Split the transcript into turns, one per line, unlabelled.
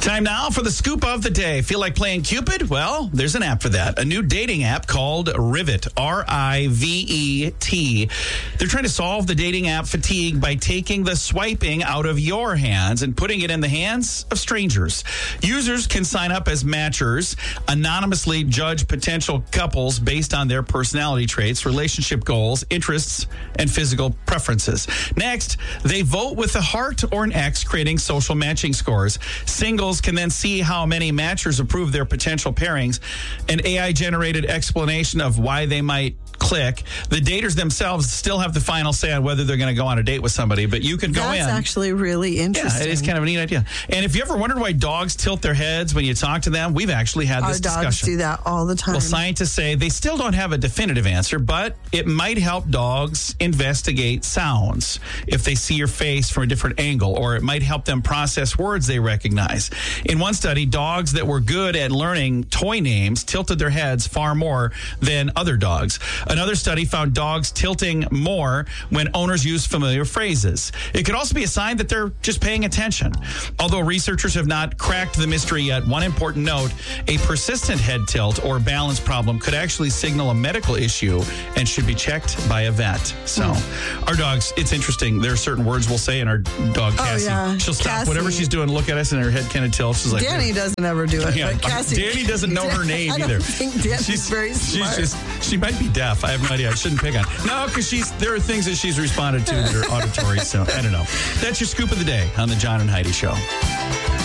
Time now for the scoop of the day. Feel like playing Cupid? Well, there's an app for that. A new dating app called Rivet, R-I-V-E-T. They're trying to solve the dating app fatigue by taking the swiping out of your hands and putting it in the hands of strangers. Users can sign up as matchers, anonymously judge potential couples based on their personality traits, relationship goals, interests, and physical preferences. Next, they vote with a heart or an X, creating social matching scores. Singles can then see how many matchers approve their potential pairings. An AI-generated explanation of why they might click. The daters themselves still have the final say on whether they're going to go on a date with somebody, but you can go in.
That's actually really interesting.
Yeah, it is kind of a neat idea. And if you ever wondered why dogs tilt their heads when you talk to them, we've actually had this discussion.
Our dogs do that all the time.
Well, scientists say they still don't have a definitive answer, but it might help dogs investigate sounds if they see your face from a different angle, or it might help them process words they recognize. In one study, dogs that were good at learning toy names tilted their heads far more than other dogs. Another study found dogs tilting more when owners use familiar phrases. It could also be a sign that they're just paying attention. Although researchers have not cracked the mystery yet, one important note, a persistent head tilt or balance problem could actually signal a medical issue and should be checked by a vet. So our dogs, it's interesting. There are certain words we'll say, and our dog, Cassie, she'll stop whatever she's doing, look at us, and her head kind of tilts. She's like,
Danny doesn't ever do it.
Yeah,
but Cassie,
Danny doesn't know her name either.
I don't think Danny's very smart.
She might be deaf. I have no idea. I shouldn't pick on. No, because there are things that she's responded to that are auditory. So I don't know. That's your scoop of the day on the John and Heidi Show.